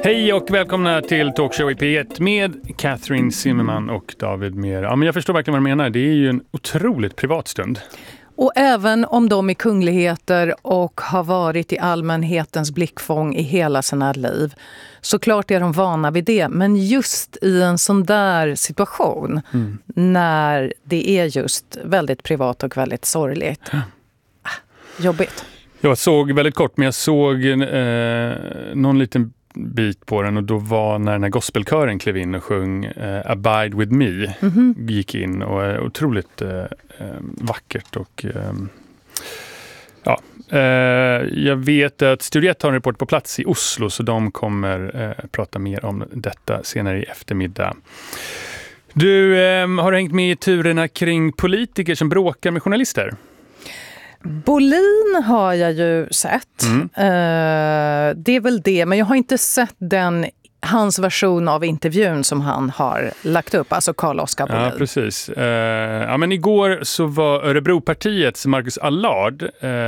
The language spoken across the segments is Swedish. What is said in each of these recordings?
Hej och välkomna till Talkshow i P1 med Catherine Zimmerman och David Mer. Ja, men jag förstår verkligen vad du menar. Det är ju en otroligt privat stund. Och även om de är kungligheter och har varit i allmänhetens blickfång i hela sina liv, så klart är de vana vid det. Men just i en sån där situation, när det är just väldigt privat och väldigt sorgligt. Jobbigt. Jag såg väldigt kort, men jag såg någon liten bit på den, och då var när den här gospelkören klev in och sjöng Abide with me, gick in, och otroligt vackert. Och jag vet att Studio 1 har en report på plats i Oslo, så de kommer prata mer om detta senare i eftermiddag. Du har hängt med i turerna kring politiker som bråkar med journalister. Bolin har jag ju sett. Det är väl det, men jag har inte sett hans version av intervjun som han har lagt upp, alltså Carl-Oskar Bolin. Ja, precis. Men igår så var Örebropartiets Marcus Allard,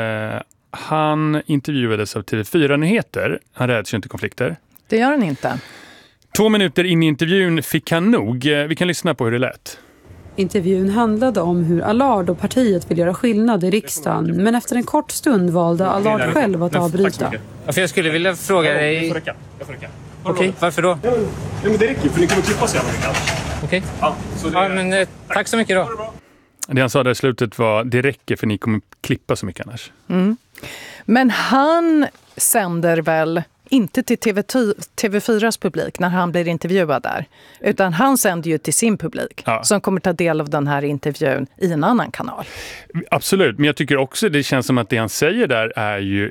han intervjuades av TV4-nyheter. Han räds ju inte konflikter. Det gör han inte. 2 minuter in i intervjun fick han nog. Vi kan lyssna på hur det lät. Intervjun handlade om hur Allard och partiet vill göra skillnad i riksdagen, men efter en kort stund valde Allard själv att avbryta. För jag skulle vilja fråga dig... Jag får räcka. Okej, varför då? Ja, men det räcker, för ni kommer klippa så jävla mycket. Okej. Ja, men tack så mycket då. Det han sa där i slutet var: det räcker, för ni kommer klippa så mycket annars. Men han sänder väl inte till TV4s publik när han blir intervjuad där, utan han sänder ju till sin publik som kommer ta del av den här intervjun i en annan kanal. Absolut, men jag tycker också det känns som att det han säger där är ju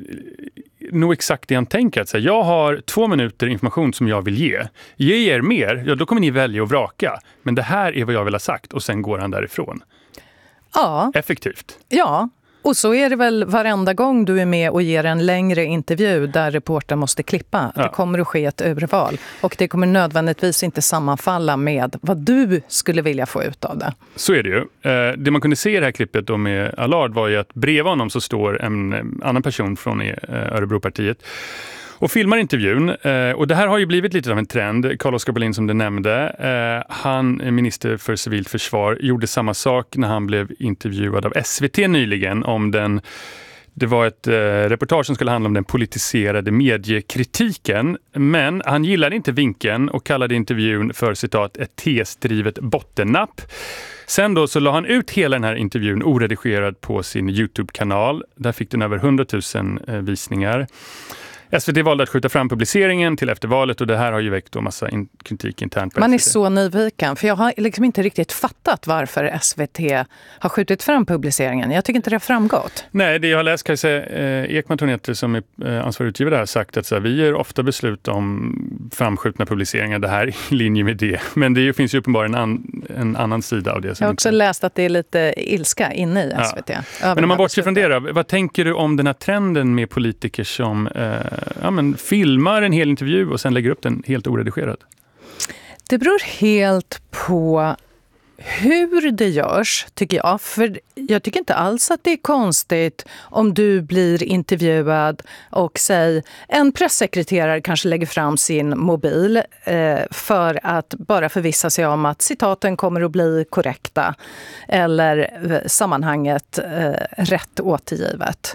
nog exakt det han tänker. Att säga, jag har 2 minuter information som jag vill ge. Ge er mer, ja, då kommer ni välja och vraka. Men det här är vad jag vill ha sagt, och sen går han därifrån. Ja. Effektivt. Ja. Och så är det väl varenda gång du är med och ger en längre intervju där reportern måste klippa. Ja. Det kommer att ske ett urval. Och det kommer nödvändigtvis inte sammanfalla med vad du skulle vilja få ut av det. Så är det ju. Det man kunde se i det här klippet då med Allard var ju att bredvid honom så står en annan person från Örebropartiet och filmar intervjun. Och det här har ju blivit lite av en trend. Carl-Oskar Bolin, som du nämnde, han, minister för civilt försvar, gjorde samma sak när han blev intervjuad av SVT nyligen om det var ett reportage som skulle handla om den politiserade mediekritiken, men han gillade inte vinkeln och kallade intervjun för, citat, ett tesdrivet bottennapp. Sen då så la han ut hela den här intervjun oredigerad på sin YouTube-kanal. Där fick den över 100 000 visningar. SVT valde att skjuta fram publiceringen till efter valet, och det här har ju väckt massa kritik internt på Man SVT. är så nyfiken, för jag har liksom inte riktigt fattat varför SVT har skjutit fram publiceringen. Jag tycker inte det har framgått. Nej, det jag har läst, kan jag säga, Ekman Tornetter som är ansvarig utgivare har sagt att så här, vi gör ofta beslut om framskjutna publiceringar, det här är i linje med det. Men det finns ju uppenbarligen en annan sida av det. Som jag har också läst att det är lite ilska inne i SVT. Ja. Men om man bortser från det då, vad tänker du om den här trenden med politiker som filmar en hel intervju och sen lägger upp den helt oredigerad? Det beror helt på hur det görs, tycker jag. För jag tycker inte alls att det är konstigt om du blir intervjuad och en pressekreterare kanske lägger fram sin mobil för att bara förvissa sig om att citaten kommer att bli korrekta eller sammanhanget rätt återgivet.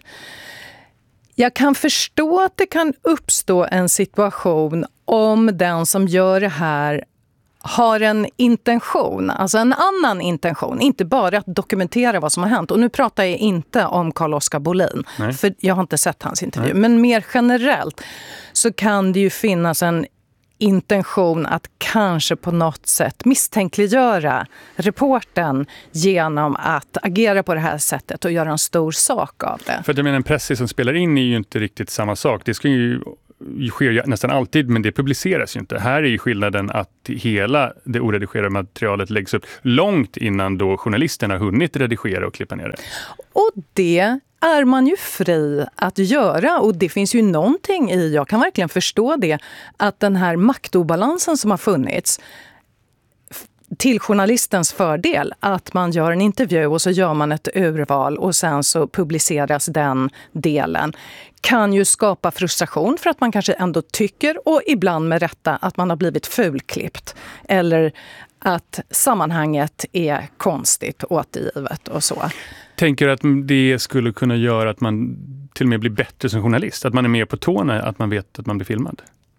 Jag kan förstå att det kan uppstå en situation om den som gör det här har en intention, alltså en annan intention, inte bara att dokumentera vad som har hänt. Och nu pratar jag inte om Carl-Oskar Bolin, för jag har inte sett hans intervju. Men mer generellt så kan det ju finnas en intention att kanske på något sätt misstänkliggöra reporten genom att agera på det här sättet och göra en stor sak av det. För att jag menar, en press som spelar in är ju inte riktigt samma sak. Det ska ju sker nästan alltid, men det publiceras ju inte. Här är ju skillnaden att hela det oredigerade materialet läggs upp långt innan då journalisterna har hunnit redigera och klippa ner det. Och det är man ju fri att göra, och det finns ju någonting i, jag kan verkligen förstå det, att den här maktobalansen som har funnits, till journalistens fördel att man gör en intervju och så gör man ett urval och sen så publiceras den delen, kan ju skapa frustration för att man kanske ändå tycker, och ibland med rätta, att man har blivit fulklippt eller att sammanhanget är konstigt återgivet och så. Tänker att det skulle kunna göra att man till och med blir bättre som journalist? Att man är mer på tårna, att man vet att man blir filmad?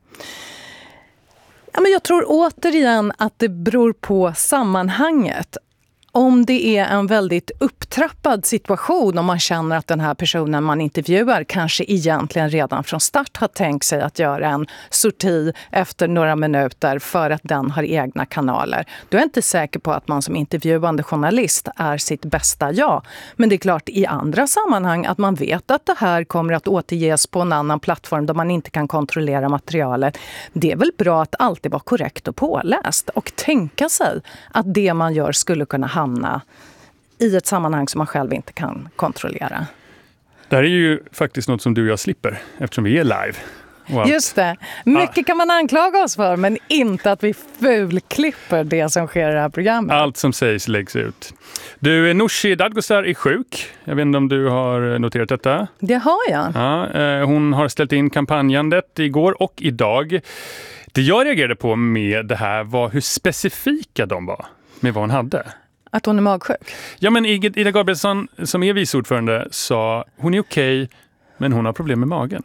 Ja, men jag tror återigen att det beror på sammanhanget. Om det är en väldigt upptrappad situation, om man känner att den här personen man intervjuar kanske egentligen redan från start har tänkt sig att göra en sorti efter några minuter för att den har egna kanaler. Då är jag inte säker på att man som intervjuande journalist är sitt bästa jag. Men det är klart i andra sammanhang att man vet att det här kommer att återges på en annan plattform där man inte kan kontrollera materialet. Det är väl bra att alltid vara korrekt och påläst och tänka sig att det man gör skulle kunna hamna i ett sammanhang som man själv inte kan kontrollera. Det här är ju faktiskt något som du och jag slipper eftersom vi är live. Just det. Mycket kan man anklaga oss för, men inte att vi fulklipper det som sker i det här programmet. Allt som sägs läggs ut. Du, Nooshi Dadgostar är sjuk. Jag vet inte om du har noterat detta. Det har jag. Ja, hon har ställt in kampanjandet igår och idag. Det jag reagerade på med det här var hur specifika de var med vad hon hade. Att hon är magsjuk? Ja, men Ida Gabrielsson som är vice ordförande sa hon är okej, men hon har problem med magen.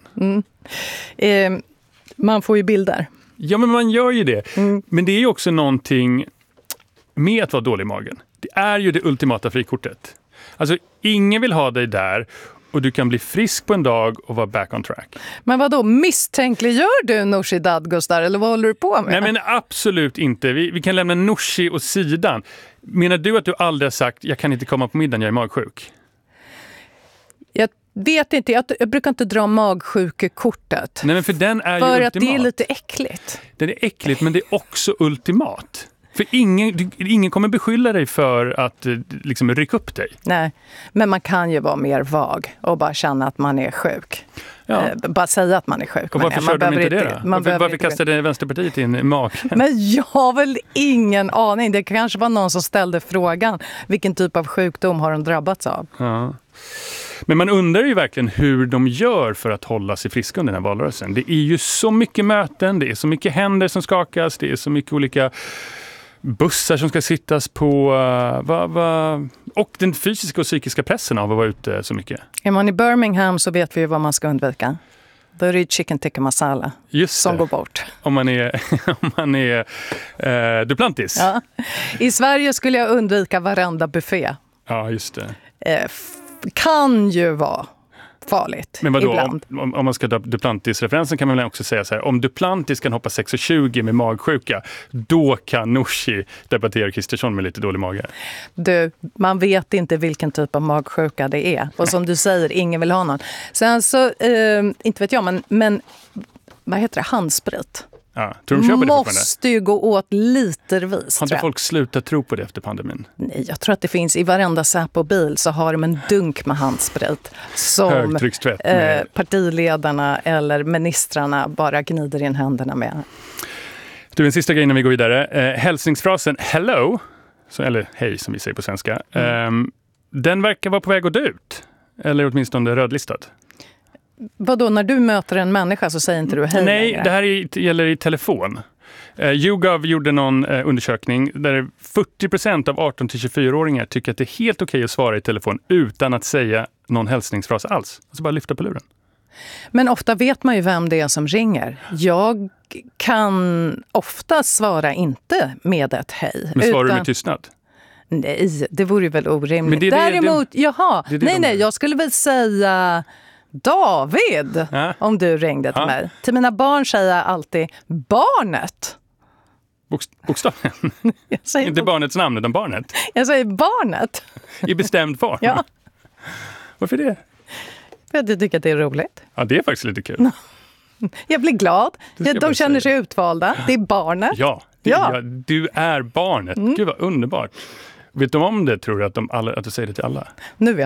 Man får ju bilder. Ja, men man gör ju det. Men det är ju också någonting med att vara dålig i magen. Det är ju det ultimata frikortet. Alltså, ingen vill ha dig där och du kan bli frisk på en dag och vara back on track. Men vad då? Misstänkliggör du Nooshi Dadgostar eller vad håller du på med? Nej, men absolut inte. Vi kan lämna Nooshi åt sidan. Menar du att du aldrig har sagt jag kan inte komma på middagen, jag är magsjuk? Jag vet inte. Jag brukar inte dra magsjukekortet. Nej, men för den är ju för ultimat. Att det är lite äckligt. Den är äckligt, men det är också ultimat. För ingen kommer beskylla dig för att liksom rycka upp dig. Nej, men man kan ju vara mer vag och bara känna att man är sjuk. Ja. Bara säga att man är sjuk. Och varför körde de inte det då? Varför kastade Vänsterpartiet in magen? Men jag har väl ingen aning. Det kanske var någon som ställde frågan. Vilken typ av sjukdom har de drabbats av? Ja. Men man undrar ju verkligen hur de gör för att hålla sig friska under den här valrörelsen. Det är ju så mycket möten, det är så mycket händer som skakas, det är så mycket olika bussar som ska sittas på och den fysiska och psykiska pressen av att vara ute så mycket. Är man i Birmingham så vet vi ju vad man ska undvika. Då är det chicken tikka masala som går bort. Om man är Duplantis. Ja. I Sverige skulle jag undvika varenda buffé. Ja, just det. Kan ju vara farligt. Men vadå, ibland. om man ska dra Duplantis-referensen kan man väl också säga så här, om Duplantis kan hoppa 6,20 med magsjuka, då kan Nooshi debattera Kristersson med lite dålig mage. Du, man vet inte vilken typ av magsjuka det är. Och som du säger, ingen vill ha någon. Sen så, inte vet jag, men vad heter det? Handsprit. Ja, tror de köper det måste ju gå åt litervis. Har inte folk slutat tro på det efter pandemin? Nej, jag tror att det finns i varenda Säpo-bil så har de en dunk med handsprit som högtryckstvätt partiledarna eller ministrarna bara gnider in händerna med. Du, en sista grej innan vi går vidare. Hälsningsfrasen hello, eller hej som vi säger på svenska, den verkar vara på väg att dö ut. Eller åtminstone rödlistad. Vadå, när du möter en människa så säger inte du hej? Nej, längre. Det här gäller i telefon. YouGov gjorde någon undersökning där 40% av 18-24-åringar tycker att det är helt okej att svara i telefon utan att säga någon hälsningsfras alls. Alltså bara lyfta på luren. Men ofta vet man ju vem det är som ringer. Jag kan ofta svara inte med ett hej. Men svarar du med tystnad? Nej, det vore väl orimligt. Men däremot, jag skulle väl säga David, om du ringde till mig. Till mina barn säger jag alltid barnet. Bokstaven? Inte barnets namn, utan barnet. Jag säger barnet. I bestämd form? Ja. Varför det? För att jag tycker att det är roligt. Ja, det är faktiskt lite kul. Jag blir glad. De känner sig utvalda. Det är barnet. Ja, du är barnet. Gud vad underbart. Vet de om det, tror du, att du säger det till alla? Nu vet